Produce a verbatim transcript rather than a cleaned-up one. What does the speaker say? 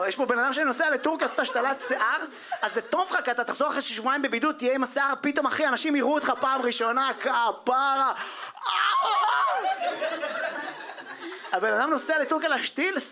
יש פה בן אדם שנוסע לטורקיה, עושה השתלת שיער, אז זה טוב לך, כי אתה תחזור אחרי שבועיים בבידוד, תהיה עם השיער, פתאום אחי, אנשים יראו אותך פעם ראשונה, כפרה. הבן אדם נוסע לטורקיה להשתיל